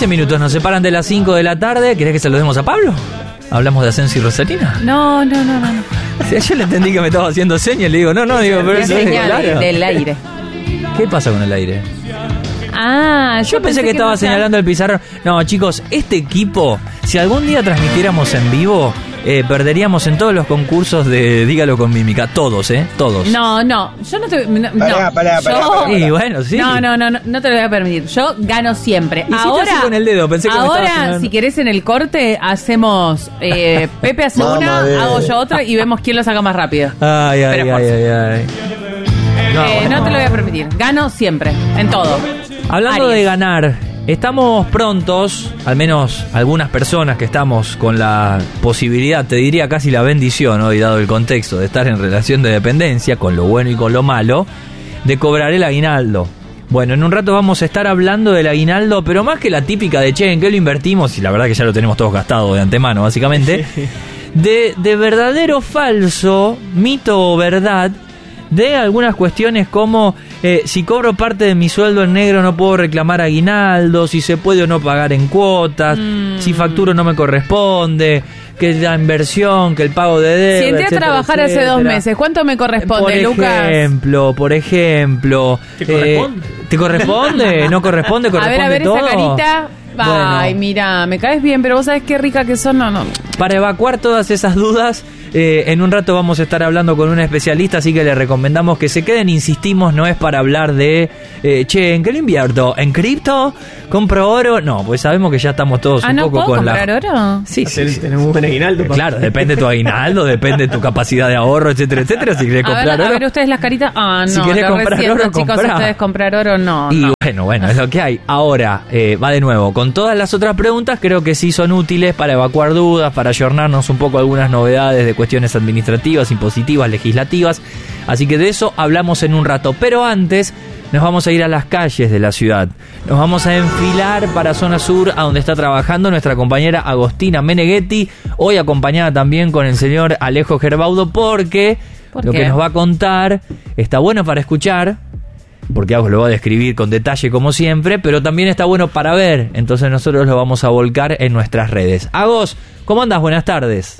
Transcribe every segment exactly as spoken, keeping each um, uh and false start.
once minutos nos separan de las cinco de la tarde. ¿Querés que se lo demos a Pablo? ¿Hablamos de Ascenso y Rosarina? No, no, no, no. no. O sea, yo le entendí que me estaba haciendo señas. Le digo, no, no, digo, pero eso es claro. Del aire. ¿Qué pasa con el aire? Ah, yo, yo pensé, pensé que, que estaba no señalando el pizarrón. No, chicos, este equipo, si algún día transmitiéramos en vivo, eh, perderíamos en todos los concursos de Dígalo con Mímica. Todos, ¿eh? Todos. No, no, yo no te... No, pará, pará, pará, yo, pará, pará. Y bueno, sí. No, no, no, no, no te lo voy a permitir. Yo gano siempre. Hiciste ahora, así con el dedo, pensé que ahora si querés en el corte, hacemos... Eh, Pepe hace una, hago yo otra y vemos quién lo saca más rápido. Ay, ay, ay, ay, ay. No, eh, bueno. no te lo voy a permitir. Gano siempre, en todo. Hablando Aries. de ganar, estamos prontos, al menos algunas personas que estamos con la posibilidad, te diría casi la bendición hoy, dado el contexto de estar en relación de dependencia, con lo bueno y con lo malo, de cobrar el aguinaldo. Bueno, en un rato vamos a estar hablando del aguinaldo, pero más que la típica de che, ¿en qué lo invertimos? Y la verdad que ya lo tenemos todos gastado de antemano, básicamente. De, de verdadero o falso, mito o verdad, de algunas cuestiones como eh, si cobro parte de mi sueldo en negro no puedo reclamar aguinaldo, si se puede o no pagar en cuotas, mm. si facturo no me corresponde, que la inversión, que el pago de deuda. Si entré a trabajar etcétera. hace dos meses, ¿cuánto me corresponde, por Lucas? Por ejemplo, por ejemplo. ¿Te corresponde? Eh, ¿Te corresponde? ¿No corresponde? ¿Corresponde a ver, a ver todo? esa carita. Ay, bueno. Mira, me caes bien, pero vos sabés qué rica que son, no, no. Para evacuar todas esas dudas, eh, en un rato vamos a estar hablando con un especialista, así que le recomendamos que se queden. Insistimos, no es para hablar de, eh, che, ¿en qué lo invierto? ¿En cripto? ¿Compro oro? No, pues sabemos que ya estamos todos ah, un ¿no poco puedo con comprar la... oro? Sí, sí, sí. Tenemos un buen aguinaldo. Papá. Claro, depende de tu aguinaldo, depende de tu capacidad de ahorro, etcétera, etcétera. Si querés a comprar ver, oro... A ver, ustedes las caritas... Ah, no, si querés lo comprar resiento, oro, chicos, comprá. ustedes comprar oro, no, Y no. bueno, bueno, es lo que hay. Ahora, eh, va de nuevo. Con todas las otras preguntas, creo que sí son útiles para evacuar dudas, para ayornarnos un poco algunas novedades de cuestiones administrativas, impositivas, legislativas. Así que de eso hablamos en un rato. Pero antes, nos vamos a ir a las calles de la ciudad. Nos vamos a enfilar para Zona Sur, a donde está trabajando nuestra compañera Agostina Meneghetti, hoy acompañada también con el señor Alejo Gerbaudo, porque ¿Por lo qué? que nos va a contar está bueno para escuchar, porque Agos lo va a describir con detalle como siempre, pero también está bueno para ver, entonces nosotros lo vamos a volcar en nuestras redes. Agos, ¿cómo andas? Buenas tardes.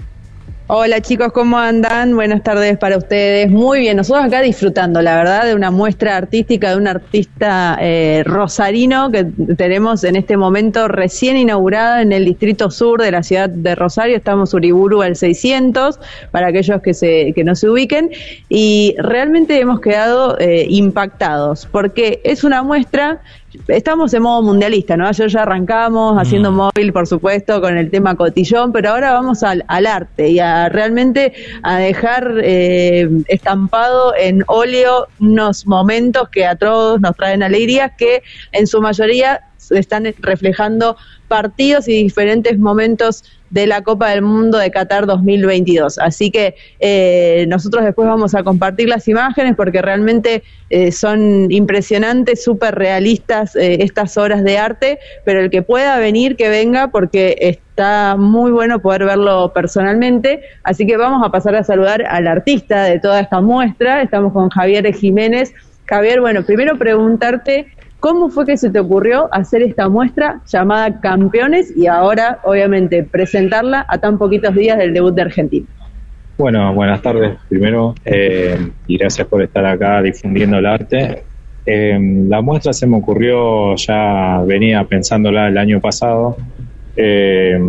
Hola chicos, ¿cómo andan? Buenas tardes para ustedes. Muy bien, nosotros acá disfrutando, la verdad, de una muestra artística de un artista eh, rosarino que tenemos en este momento recién inaugurada en el distrito sur de la ciudad de Rosario. Estamos Uriburu al seiscientos, para aquellos que se que no se ubiquen, y realmente hemos quedado eh, impactados, porque es una muestra... Estamos en modo mundialista, ¿no? Ayer ya arrancamos haciendo mm. móvil, por supuesto, con el tema cotillón, pero ahora vamos al, al arte y a realmente a dejar eh, estampado en óleo unos momentos que a todos nos traen alegría, que en su mayoría están reflejando partidos y diferentes momentos de la Copa del Mundo de Qatar dos mil veintidós. Así que eh, nosotros después vamos a compartir las imágenes porque realmente eh, son impresionantes, súper realistas eh, estas obras de arte, pero el que pueda venir, que venga, porque está muy bueno poder verlo personalmente. Así que vamos a pasar a saludar al artista de toda esta muestra. Estamos con Javier Jiménez. Javier, bueno, primero preguntarte, ¿cómo fue que se te ocurrió hacer esta muestra llamada Campeones y ahora, obviamente, presentarla a tan poquitos días del debut de Argentina? Bueno, buenas tardes primero eh, y gracias por estar acá difundiendo el arte. Eh, la muestra se me ocurrió, ya venía pensándola el año pasado. Eh,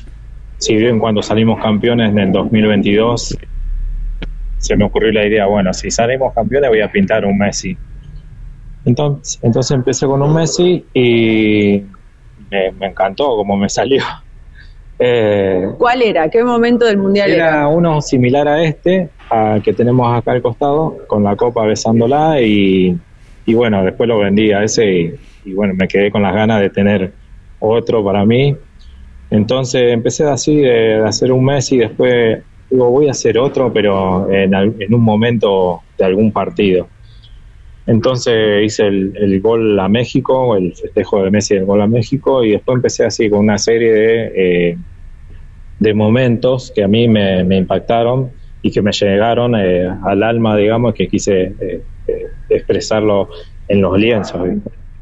si bien cuando salimos campeones en el dos mil veintidós, se me ocurrió la idea, bueno, si salimos campeones voy a pintar un Messi. Entonces, entonces empecé con un Messi y me, me encantó como me salió. Eh, ¿Cuál era? ¿Qué momento del Mundial era? Era uno similar a este, a que tenemos acá al costado, con la copa besándola y, y bueno, después lo vendí a ese y, y bueno, me quedé con las ganas de tener otro para mí. Entonces empecé así de, de hacer un Messi y después digo, voy a hacer otro, pero en, en un momento de algún partido. Entonces hice el, el gol a México, el festejo de Messi del gol a México, y después empecé así con una serie de, eh, de momentos que a mí me, me impactaron y que me llegaron eh, al alma, digamos, que quise eh, eh, expresarlo en los lienzos.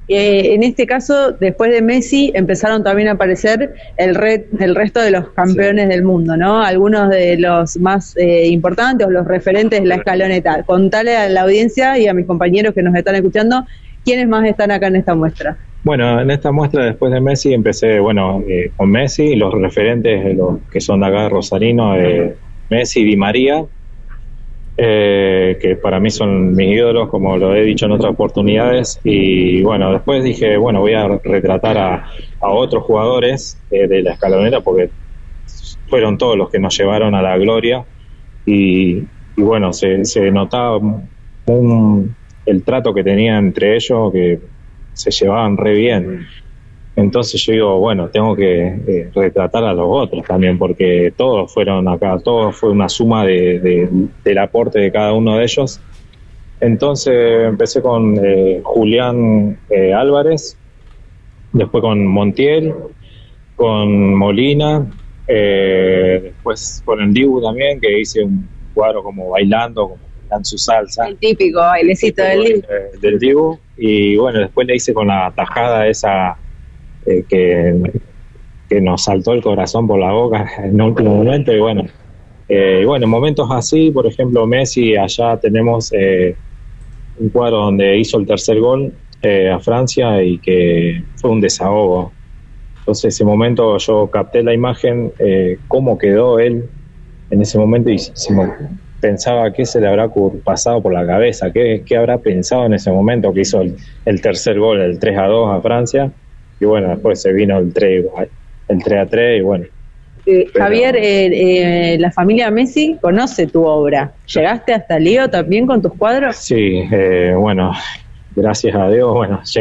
Eh, en este caso, después de Messi, empezaron también a aparecer el, red, el resto de los campeones sí. del mundo, ¿no? Algunos de los más eh, importantes o los referentes de la escaloneta. Contale a la audiencia y a mis compañeros que nos están escuchando, ¿quiénes más están acá en esta muestra? Bueno, en esta muestra después de Messi empecé, bueno, eh, con Messi, los referentes de los que son de acá de Rosarino, eh, Messi y Di María, eh, que para mí son mis ídolos, como lo he dicho en otras oportunidades, y bueno, después dije, bueno, voy a retratar a, a otros jugadores eh, de la escaloneta, porque fueron todos los que nos llevaron a la gloria, y, y bueno, se, se notaba un, el trato que tenían entre ellos, que se llevaban re bien. Entonces yo digo, bueno, tengo que eh, retratar a los otros también, porque todos fueron acá, todo fue una suma de, de, del aporte de cada uno de ellos. Entonces empecé con eh, Julián eh, Álvarez, después con Montiel, con Molina, eh, después con el Dibu también, que hice un cuadro como bailando, como en su salsa. El típico bailecito del Dibu. Eh, del Dibu. Y bueno, después le hice con la tajada esa eh, que, que nos saltó el corazón por la boca en el último momento. Y bueno, eh, y bueno, en momentos así, por ejemplo, Messi, allá tenemos eh, un cuadro donde hizo el tercer gol eh, a Francia y que fue un desahogo. Entonces, ese momento yo capté la imagen, eh, cómo quedó él en ese momento y se me pensaba qué se le habrá pasado por la cabeza, qué, qué habrá pensado en ese momento que hizo el, el tercer gol, el tres a dos a Francia, y bueno, después se vino el tres, el tres a tres, y bueno. Eh, pero... Javier, eh, eh, la familia Messi conoce tu obra. ¿Llegaste hasta Lío también con tus cuadros? Sí, eh, bueno, gracias a Dios, bueno,